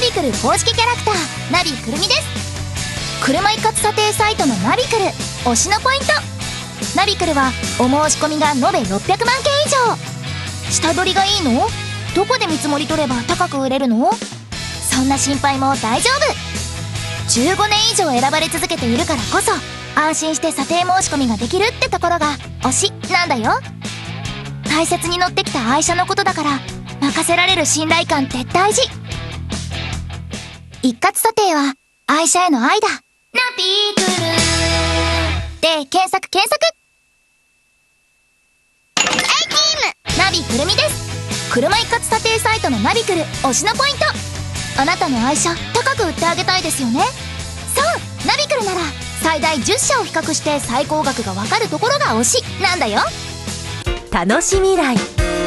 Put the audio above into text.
ビクル公式キャラクターナビくるみです。車一括査定サイトのナビクル推しのポイント。ナビクルはお申し込みが延べ600万件以上。下取りがいいの？どこで見積もり取れば高く売れるの？そんな心配も大丈夫。15年以上選ばれ続けているからこそ安心して査定申し込みができるってところが推しなんだよ。大切に乗ってきた愛車のことだから任せられる信頼感って大事。一括査定は愛車への愛だ。ナビクルで検索ナビくるみです。車一括査定サイトのナビクル推しのポイント。あなたの愛車高く売ってあげたいですよね。そう、ナビクルなら最大10社を比較して最高額がわかるところが推しなんだよ。 楽し未来。